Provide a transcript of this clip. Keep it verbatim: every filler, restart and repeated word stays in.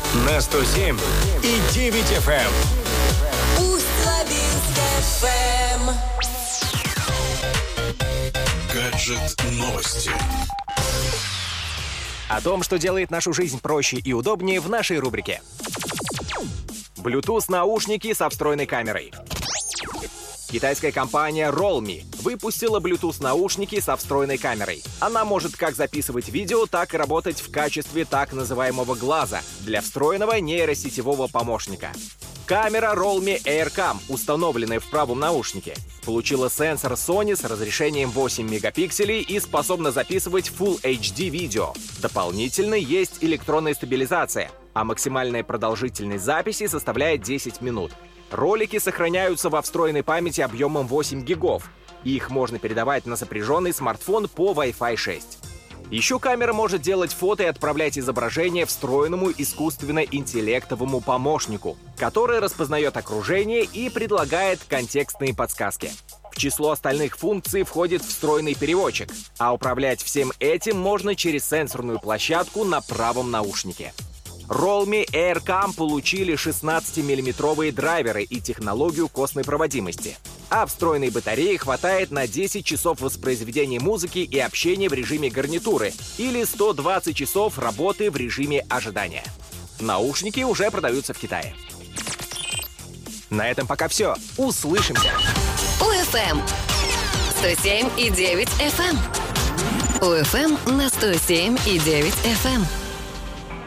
На сто семь и девять эф эм. Усть-Лабинск эф эм. Гаджет новости. О том, что делает нашу жизнь проще и удобнее, в нашей рубрике. Bluetooth-наушники со встроенной камерой. Китайская компания Realme выпустила Bluetooth-наушники со встроенной камерой. Она может как записывать видео, так и работать в качестве так называемого глаза для встроенного нейросетевого помощника. Камера Realme AirCam, установленная в правом наушнике, получила сенсор Sony с разрешением восемь мегапикселей и способна записывать Full эйч ди видео. Дополнительно есть электронная стабилизация, а максимальная продолжительность записи составляет десять минут. Ролики сохраняются во встроенной памяти объемом восемь гигов. Их можно передавать на сопряженный смартфон по Wi-Fi шесть. Еще камера может делать фото и отправлять изображение встроенному искусственно-интеллектовому помощнику, который распознает окружение и предлагает контекстные подсказки. В число остальных функций входит встроенный переводчик, а управлять всем этим можно через сенсорную площадку на правом наушнике. Realme AirCam получили шестнадцатимиллиметровые драйверы и технологию костной проводимости. А встроенной батареи хватает на десять часов воспроизведения музыки и общения в режиме гарнитуры или сто двадцать часов работы в режиме ожидания. Наушники уже продаются в Китае. На этом пока все. Услышимся! УФМ сто семь и девять эф эм. УФМ на сто семь и девять эф эм.